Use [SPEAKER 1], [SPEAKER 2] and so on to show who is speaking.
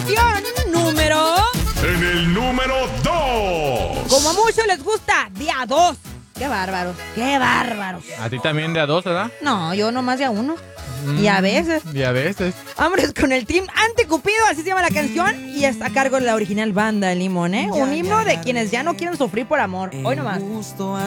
[SPEAKER 1] posición número...
[SPEAKER 2] En el número 2.
[SPEAKER 1] Como a muchos les gusta, día 2. ¡Qué bárbaros! ¡Qué bárbaros!
[SPEAKER 3] A ti también de a 2, ¿verdad?
[SPEAKER 1] No, yo nomás de a 1. Y a veces.
[SPEAKER 3] Y a veces.
[SPEAKER 1] Vámonos con el Team Anticupido, así se llama la canción. Y está a cargo de la original banda de Limón, ¿eh? Un himno de quienes ya no quieren sufrir por amor. Hoy nomás.